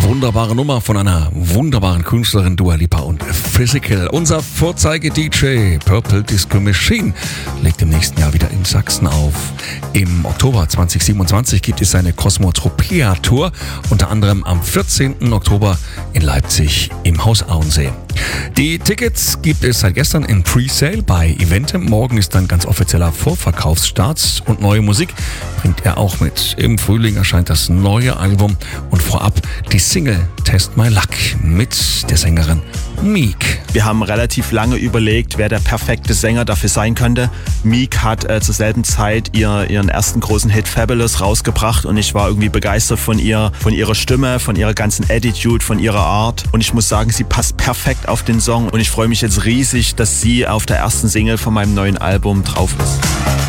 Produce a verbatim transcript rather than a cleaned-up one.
Wunderbare Nummer von einer wunderbaren Künstlerin, Dua Lipa und Physical. Unser Vorzeige-D J Purple Disco Machine legt im nächsten Jahr wieder in Sachsen auf. Im Oktober zwanzig siebenundzwanzig gibt es seine Cosmotropia-Tour, unter anderem am vierzehnten Oktober in Leipzig im Haus Auensee. Die Tickets gibt es seit gestern in Presale bei Eventem. Morgen ist dann ganz offizieller Vorverkaufsstart und neue Musik bringt er auch mit. Im Frühling erscheint das neue Album und vorab die Single Test My Luck mit der Sängerin Meek. Wir haben relativ lange überlegt, wer der perfekte Sänger dafür sein könnte. Meek hat äh, zur selben Zeit ihr, ihren ersten großen Hit Fabulous rausgebracht und ich war irgendwie begeistert von ihr, von ihrer Stimme, von ihrer ganzen Attitude, von ihrer Art. Und ich muss sagen, sie passt perfekt auf den Song und ich freue mich jetzt riesig, dass sie auf der ersten Single von meinem neuen Album drauf ist.